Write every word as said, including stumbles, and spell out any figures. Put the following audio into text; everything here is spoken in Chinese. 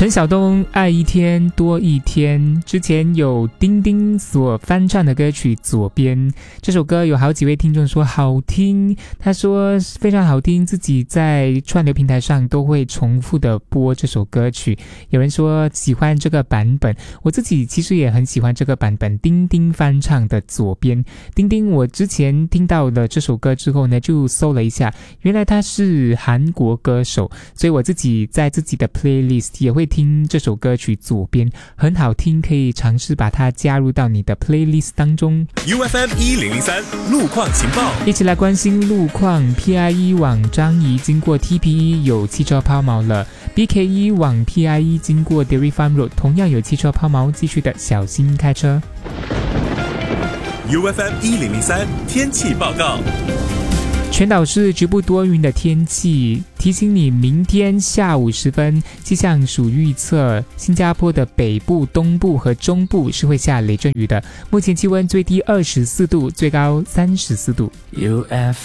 陈晓东爱一天多一天，之前有丁丁所翻唱的歌曲《左边》，这首歌有好几位听众说好听，他说非常好听，自己在串流平台上都会重复的播这首歌曲。有人说喜欢这个版本，我自己其实也很喜欢这个版本，丁丁翻唱的《左边》。丁丁我之前听到了这首歌之后呢，就搜了一下，原来他是韩国歌手，所以我自己在自己的 playlist 也会听这首歌曲《左边》，很好听，可以尝试把它加入到你的 playlist 当中。 U F M 一零零三路况情报， 一起来关心路况。 P I E 往樟宜经过 T P E 有汽车抛锚了， B K E 往 P I E 经过 Dairy Farm Road 同样有汽车抛锚，继续的小心开车。 U F M 一零零三天气报告， 全岛是局部多云的天气，提醒你明天下午时分，气象署预测新加坡的北部、东部和中部是会下雷阵雨的。目前气温最低二十四度，最高三十四度。 U F